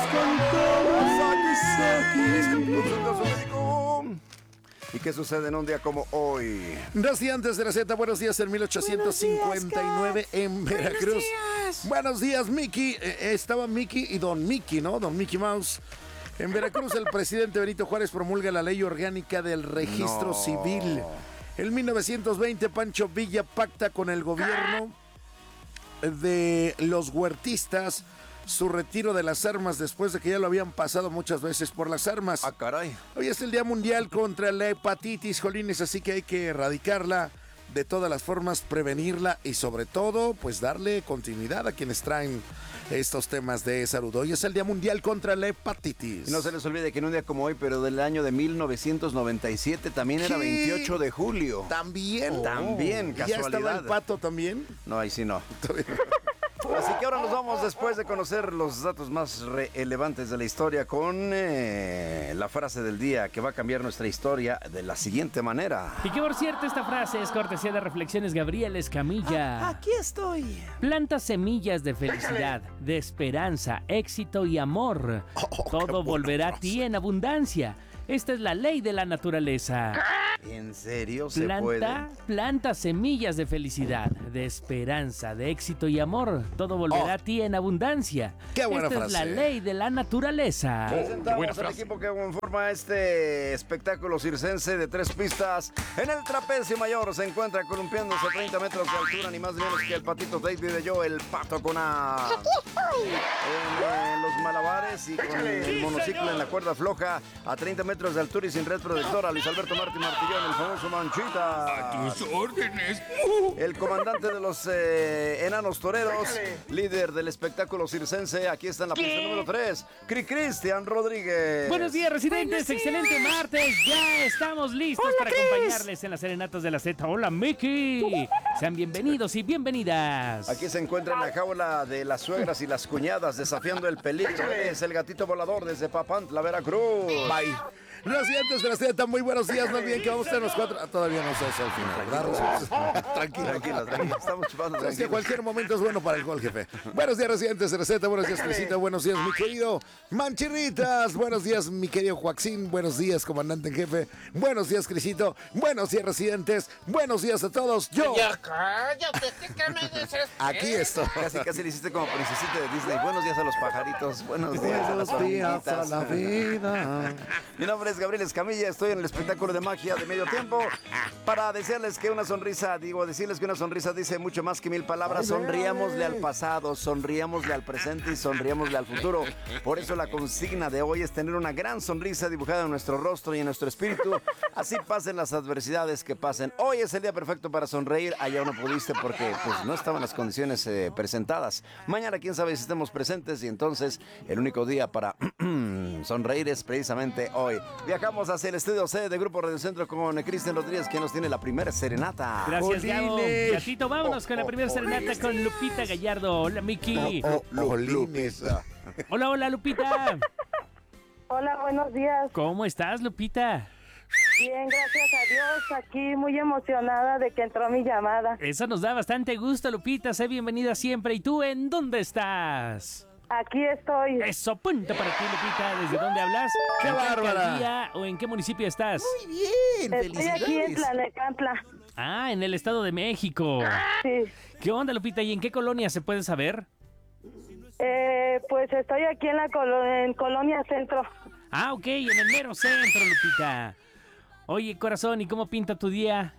con todo. Consulta su médico. ¿Y qué sucede en un día como hoy? Recientes de la Z, buenos días en 1859 en Veracruz. Buenos días, Mickey. Estaba Mickey y Don Mickey, ¿no? Don Mickey Mouse. En Veracruz, el presidente Benito Juárez promulga la ley orgánica del registro civil. En 1920, Pancho Villa pacta con el gobierno de los huertistas su retiro de las armas después de que ya lo habían pasado muchas veces por las armas. Ah, caray. Hoy es el Día Mundial contra la Hepatitis, jolines, así que hay que erradicarla de todas las formas, prevenirla y sobre todo, pues darle continuidad a quienes traen estos temas de salud. Hoy es el Día Mundial contra la Hepatitis. Y no se les olvide que en un día como hoy, pero del año de 1997, también era 28 de julio. También. También, casualidad. ¿Ya estaba el pato también? No, ahí sí no. Así que ahora nos vamos, después de conocer los datos más relevantes de la historia, con la frase del día que va a cambiar nuestra historia de la siguiente manera. Y que por cierto, esta frase es cortesía de Reflexiones Gabriel Escamilla. Aquí estoy. Planta semillas de felicidad, de esperanza, éxito y amor. Todo volverá a ti en abundancia. Esta es la ley de la naturaleza. ¿En serio se puede? Planta semillas de felicidad, de esperanza, de éxito y amor. Todo volverá a ti en abundancia. ¡Qué buena Esta frase! es la ley de la naturaleza. Presentamos al equipo que conforma este espectáculo circense de 3 pistas. En el trapecio mayor se encuentra columpiándose a 30 metros de altura, ni más ni menos que el patito David de yo, el pato con A. En los malabares y con el monociclo en la cuerda floja a 30 metros de altura y sin red protectora, Luis Alberto Martí Martillón, el famoso Manchita. A tus órdenes. El comandante de los enanos toreros, líder del espectáculo circense. Aquí está en la pista número 3, Cristian Rodríguez. Buenos días, residentes. Excelente martes. Ya estamos listos para acompañarles en las serenatas de la Z. Hola, Mickey. Sean bienvenidos y bienvenidas. Aquí se encuentra en la jaula de las suegras y las cuñadas desafiando el peligro. Es el gatito volador desde Papantla, Veracruz. Bye. Residentes de la Z, muy buenos días. No olviden que vamos a tener los 4. Todavía no sé al final, ¿verdad? Tranquilo. Estamos chupando. Es que cualquier momento es bueno para el gol, jefe. Buenos días, residentes de la Z. Buenos días, Crisita. Buenos días, mi querido Manchirritas. Buenos días, mi querido Joaquín. Buenos días, comandante en jefe. Buenos días, Crisito. Buenos días, residentes. Buenos días a todos. Yo. Ya cállate, que me desesperas. Aquí estoy. Casi le hiciste como princesita de Disney. Buenos días a los pajaritos. Buenos días a las Buenos días a hormiguitas. la vida. Mi nombre es Gabriel Escamilla, estoy en el espectáculo de magia de medio tiempo para decirles que una sonrisa dice mucho más que 1000 palabras. Sonriámosle al pasado, sonriámosle al presente y sonriámosle al futuro. Por eso la consigna de hoy es tener una gran sonrisa dibujada en nuestro rostro y en nuestro espíritu. Así pasen las adversidades que pasen. Hoy es el día perfecto para sonreír. Ayer no pudiste porque pues no estaban las condiciones presentadas. Mañana quién sabe si estemos presentes y entonces el único día para sonreír es precisamente hoy. Viajamos hacia el estudio C de Grupo Radio Centro con Cristian Rodríguez, quien nos tiene la primera serenata. Gracias, Gabo. Jolines. Gatito, vámonos con la primera serenata con Lupita Gallardo. Hola, Miki. Jolines. Hola, Lupita. Hola, buenos días. ¿Cómo estás, Lupita? Bien, gracias a Dios. Aquí muy emocionada de que entró mi llamada. Eso nos da bastante gusto, Lupita. Sé bienvenida siempre. ¿Y tú en dónde estás? Aquí estoy. Eso, punto para ti, Lupita. ¿Desde dónde hablas? ¡Qué ¿En bárbara! alcaldía o en qué municipio estás? Muy bien, Estoy aquí en Tlalnepantla. Ah, en el Estado de México. Sí. ¿Qué onda, Lupita? ¿Y en qué colonia se puede saber? Pues estoy aquí en en Colonia Centro. Ah, ok, en el mero centro, Lupita. Oye, corazón, ¿y cómo pinta tu día?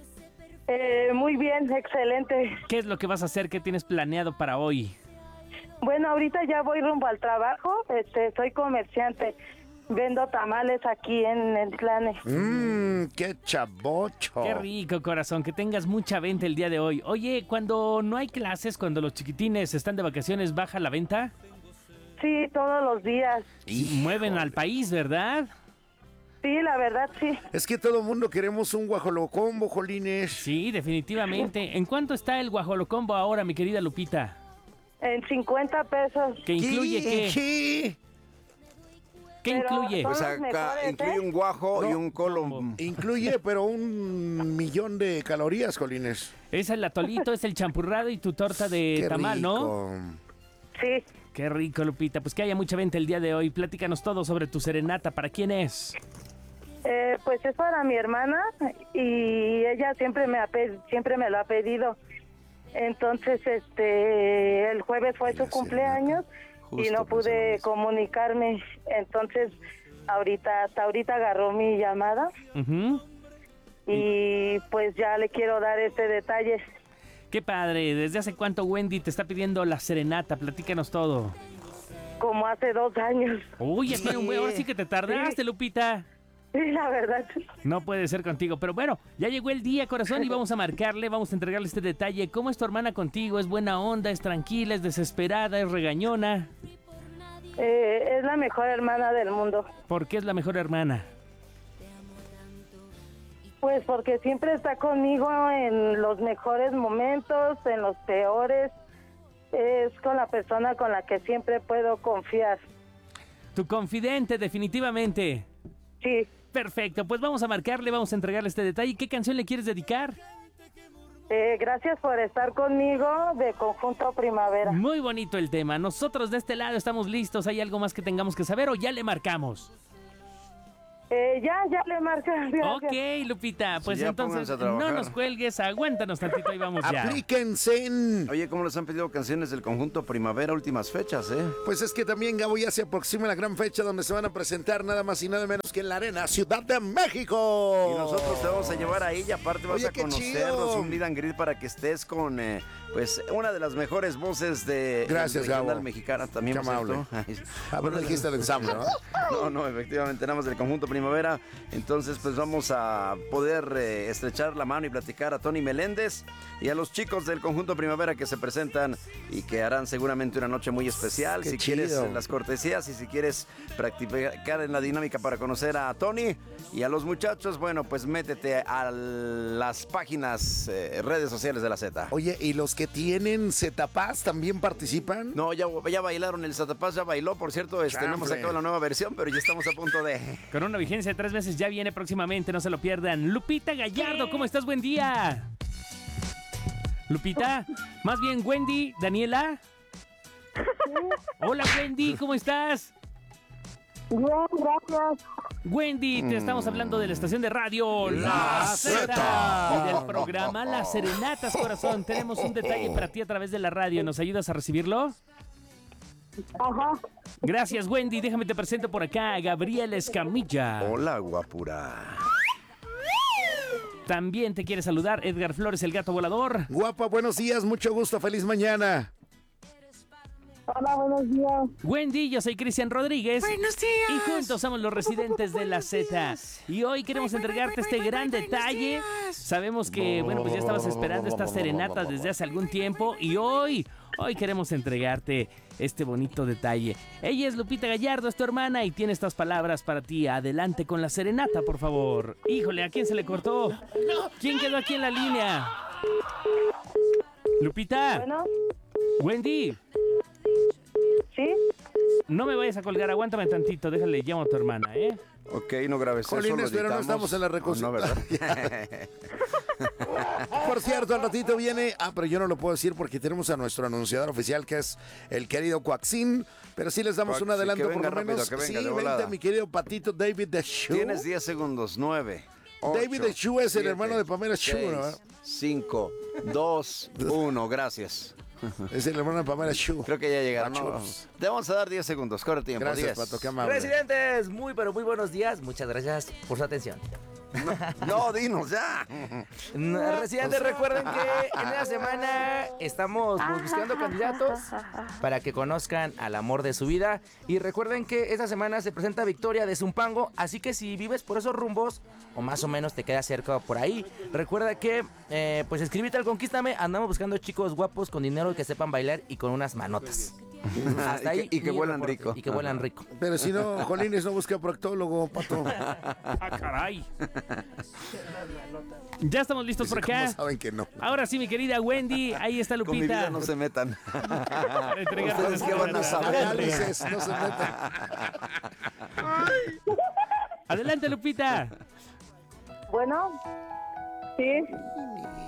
Muy bien, excelente. ¿Qué es lo que vas a hacer? ¿Qué tienes planeado para hoy? Bueno, ahorita ya voy rumbo al trabajo. Soy comerciante. Vendo tamales aquí en el Tlane. Qué chavocho. Qué rico, corazón, que tengas mucha venta el día de hoy. Oye, cuando no hay clases, cuando los chiquitines están de vacaciones, ¿baja la venta? Sí, todos los días. Y mueven al país, ¿verdad? Sí, la verdad, sí. Es que todo mundo queremos un guajolocombo, jolines. Sí, definitivamente. ¿En cuánto está el guajolocombo ahora, mi querida Lupita? En 50 pesos. ¿Qué incluye qué? ¿Qué? ¿Qué Pero incluye? son Pues los acá mejores, incluye un guajo y un colo. Incluye, pero 1,000,000 de calorías, jolines. Es el atolito, es el champurrado y tu torta de Qué tamal, rico. ¿no? Sí. Qué rico, Lupita. Pues que haya mucha venta el día de hoy. Platícanos todo sobre tu serenata. ¿Para quién es? Pues es para mi hermana y ella siempre me lo ha pedido. Entonces, el jueves fue su cumpleaños y no pude comunicarme. Entonces, hasta ahorita agarró mi llamada y pues ya le quiero dar este detalle. Qué padre. ¿Desde hace cuánto Wendy te está pidiendo la serenata? Platícanos todo. Como hace 2 años. Uy, ya tiene un buen... Ahora sí que te tardaste, Lupita. Sí, la verdad. No puede ser contigo, pero bueno, ya llegó el día, corazón, y vamos a marcarle, vamos a entregarle este detalle. ¿Cómo es tu hermana contigo? ¿Es buena onda? ¿Es tranquila? ¿Es desesperada? ¿Es regañona? Es la mejor hermana del mundo. ¿Por qué es la mejor hermana? Pues porque siempre está conmigo en los mejores momentos, en los peores. Es con la persona con la que siempre puedo confiar. Tu confidente, definitivamente. Sí. Perfecto, pues vamos a marcarle, vamos a entregarle este detalle. ¿Qué canción le quieres dedicar? Gracias por estar conmigo de Conjunto Primavera. Muy bonito el tema. Nosotros de este lado estamos listos. ¿Hay algo más que tengamos que saber o ya le marcamos? Ya le marca. Ok, Lupita, pues Sí, entonces no nos cuelgues, aguántanos tantito y vamos ya. Aplíquense. Oye, ¿cómo les han pedido canciones del Conjunto Primavera últimas fechas, Pues es que también, Gabo, ya se aproxima la gran fecha donde se van a presentar nada más y nada menos que en la Arena Ciudad de México. Y nosotros te vamos a llevar ahí y aparte vas Oye, a qué conocernos, chido. un meet and greet para que estés con pues una de las mejores voces de Gracias, regional Gabo. mexicana también. Qué por amable. cierto. Bueno, dijiste el ensamble, ¿no? No, efectivamente, nada más del Conjunto Primavera. Entonces, pues vamos a poder estrechar la mano y platicar a Tony Meléndez y a los chicos del Conjunto Primavera que se presentan y que harán seguramente una noche muy especial. Qué si chido. quieres las cortesías y si quieres practicar en la dinámica para conocer a Tony y a los muchachos, bueno, pues métete a las páginas, redes sociales de la Z. Oye, ¿y los que tienen Zetapaz también participan? No, ya bailaron el Zatapaz, ya bailó, por cierto, no hemos Chanfle. sacado la nueva versión, pero ya estamos a punto de... Con una vigencia de 3 meses ya viene próximamente, no se lo pierdan. Lupita Gallardo, ¿cómo estás? Buen día. Lupita, más bien Wendy, Daniela. Hola Wendy, ¿cómo estás? Bien, gracias. Wendy, te estamos hablando de la estación de radio La Zeta. y del programa Las Serenatas, corazón. Tenemos un detalle para ti a través de la radio. ¿Nos ayudas a recibirlo? Ajá. Gracias, Wendy. Déjame te presento por acá a Gabriel Escamilla. Hola, guapura. También te quiere saludar Edgar Flores, el gato volador. Guapa, buenos días, mucho gusto, feliz mañana. Hola, buenos días. Wendy, yo soy Cristian Rodríguez. Buenos días. Y juntos somos los residentes de la Z. Y hoy queremos entregarte este gran detalle. Sabemos que, bueno, pues ya estabas esperando esta serenata desde hace algún tiempo. Y hoy queremos entregarte este bonito detalle. Ella es Lupita Gallardo, es tu hermana y tiene estas palabras para ti. Adelante con la serenata, por favor. Híjole, ¿a quién se le cortó? ¿Quién quedó aquí en la línea? Lupita. Bueno, Wendy. ¿sí? No me vayas a colgar, aguántame tantito, déjale, llamo a tu hermana, ¿eh? Ok, no grabes eso, Jolines, lo pero no editamos. estamos en la No, ¿verdad? Por cierto, al ratito viene... pero yo no lo puedo decir porque tenemos a nuestro anunciador oficial, que es el querido Coaxín. Pero sí les damos un Coaxín, adelanto que por venga lo rápido, menos. que venga Sí, de vente, volada. mi querido patito David the Shoe. Tienes 10 segundos, 9, 8, David the Shoe es el hermano de Pamela Shoe, ¿no? 5, 2, 1, gracias. Es el hermano de Pamela Shoe. Creo que ya llegaron. ¿no? Pachos. Te vamos a dar 10 segundos, corre tiempo. Gracias, 10. Pato, qué amable. Residentes, muy pero muy buenos días. Muchas gracias por su atención. No, dinos ya. Residentes, recuerden que en esta semana estamos buscando candidatos para que conozcan al amor de su vida. Y recuerden que esta semana se presenta Victoria de Zumpango. Así que si vives por esos rumbos o más o menos te queda cerca por ahí, recuerda que pues escríbete al Conquístame. Andamos buscando chicos guapos con dinero que sepan bailar y con unas manotas. Hasta ahí. Y que mi huelan reporte. rico. Y que huelan rico. Pero si no, Jolines no busca proctólogo, Pato. ¡Ah, caray! Ya estamos listos por ¿Cómo acá. saben que no? Ahora sí, mi querida Wendy, ahí está Con mi vida Lupita. no se metan. Para entregarte ¿Ustedes esta qué van a serenata. saber? Análisis, no se metan. Adelante, Lupita. Bueno, sí.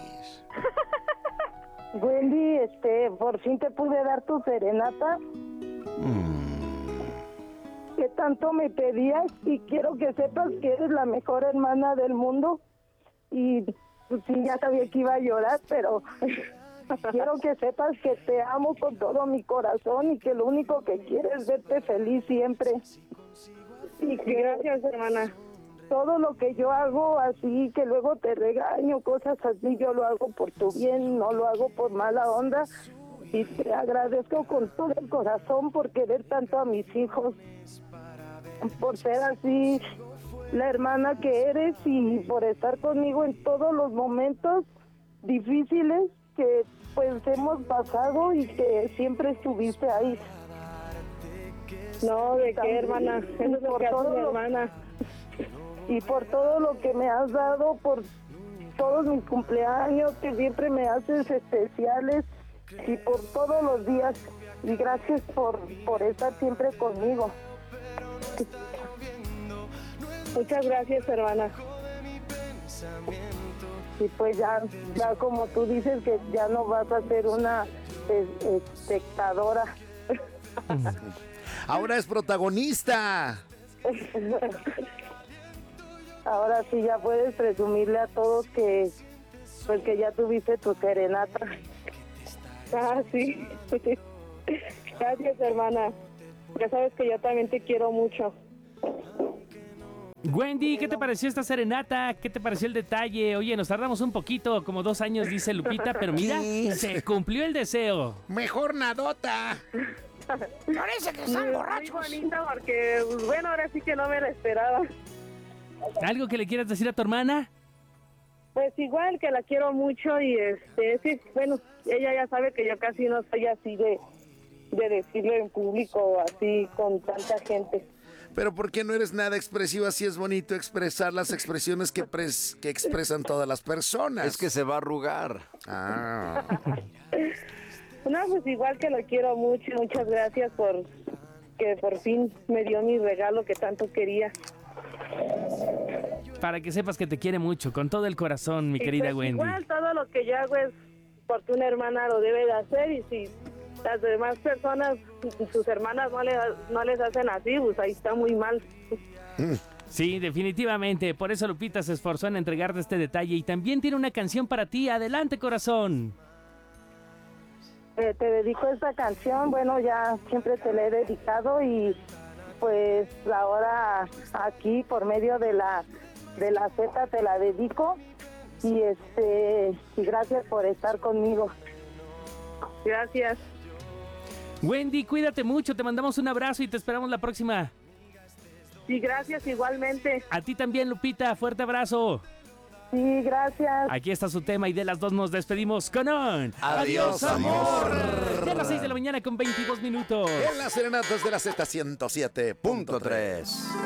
Wendy, por fin te pude dar tu serenata. Que tanto me pedías y quiero que sepas que eres la mejor hermana del mundo. Y pues, sí, ya sabía que iba a llorar, pero quiero que sepas que te amo con todo mi corazón y que lo único que quiero es verte feliz siempre. Y que gracias, hermana. Todo lo que yo hago así, que luego te regaño, cosas así, yo lo hago por tu bien, no lo hago por mala onda. Y te agradezco con todo el corazón por querer tanto a mis hijos, por ser así la hermana que eres y por estar conmigo en todos los momentos difíciles que pues hemos pasado y que siempre estuviste ahí. No, ¿de qué, hermana? Eso es lo que hace mi hermana. Y por todo lo que me has dado, por todos mis cumpleaños, que siempre me haces especiales, y por todos los días. Y gracias por estar siempre conmigo. Muchas gracias, hermana. Y pues ya como tú dices que ya no vas a ser una espectadora. Ahora es protagonista. Ahora sí ya puedes presumirle a todos que pues que ya tuviste tu serenata. Ah, sí. Gracias, hermana. Ya sabes que yo también te quiero mucho. Wendy, ¿qué te pareció esta serenata? ¿Qué te pareció el detalle? Oye, nos tardamos un poquito, como 2 años, dice Lupita, pero mira, se cumplió el deseo. Mejor nadota. Parece que están borrachos. Muy bonita porque, bueno, ahora sí que no me la esperaba. ¿Algo que le quieras decir a tu hermana? Pues igual que la quiero mucho y sí, bueno, ella ya sabe que yo casi no soy así de decirlo en público, así con tanta gente. Pero ¿por qué no eres nada expresiva si es bonito expresar las expresiones que expresan todas las personas? Es que se va a arrugar. Ah. No, pues igual que lo quiero mucho, muchas gracias por que por fin me dio mi regalo que tanto quería. Para que sepas que te quiere mucho, con todo el corazón, mi querida pues Wendy. Igual todo lo que yo hago es porque una hermana lo debe de hacer y si las demás personas, sus hermanas no les hacen así, pues ahí está muy mal. Sí, definitivamente. Por eso Lupita se esforzó en entregarte este detalle y también tiene una canción para ti. Adelante, corazón. Te dedico esta canción, bueno, ya siempre te la he dedicado y pues ahora aquí por medio de la Z te la dedico y y gracias por estar conmigo. Gracias. Wendy, cuídate mucho, te mandamos un abrazo y te esperamos la próxima. Sí, gracias igualmente. A ti también, Lupita, fuerte abrazo. Sí, gracias. Aquí está su tema y de las 2 nos despedimos con un Adiós, amor. De las 6 de la mañana con 22 minutos. En las serenatas de la Z 107.3.